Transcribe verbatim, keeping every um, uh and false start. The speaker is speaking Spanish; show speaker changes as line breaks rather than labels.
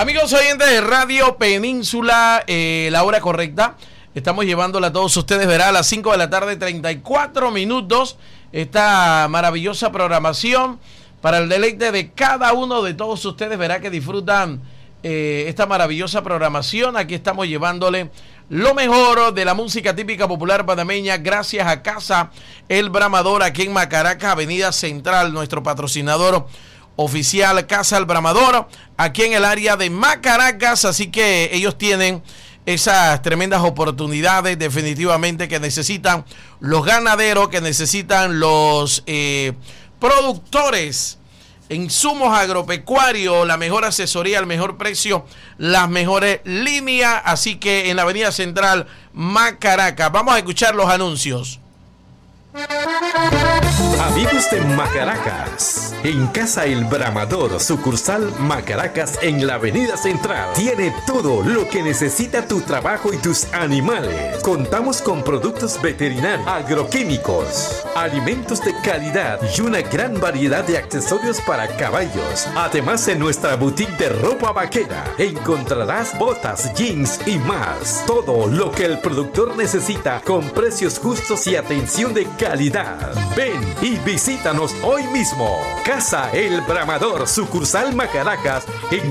Amigos oyentes de Radio Península, eh, la hora correcta. Estamos llevándola a todos ustedes, verá, a las cinco de la tarde, treinta y cuatro minutos. Esta maravillosa programación para el deleite de cada uno de todos ustedes, verá que disfrutan eh, esta maravillosa programación. Aquí estamos llevándole lo mejor de la música típica popular panameña, gracias a Casa El Bramador, aquí en Macaracas, Avenida Central, nuestro patrocinador oficial, Casa El Bramador, aquí en el área de Macaracas. Así que ellos tienen esas tremendas oportunidades definitivamente que necesitan los ganaderos, que necesitan los eh, productores, insumos agropecuarios, la mejor asesoría, el mejor precio, las mejores líneas. Así que en la Avenida Central, Macaracas. Vamos a escuchar los anuncios.
Amigos de Macaracas, en Casa El Bramador, sucursal Macaracas en la Avenida Central, tiene todo lo que necesita tu trabajo y tus animales. Contamos con productos veterinarios, agroquímicos, alimentos de calidad y una gran variedad de accesorios para caballos. Además, en nuestra boutique de ropa vaquera encontrarás botas, jeans y más. Todo lo que el productor necesita con precios justos y atención de calidad. Ven y visítanos hoy mismo. Casa El Bramador, sucursal Macaracas en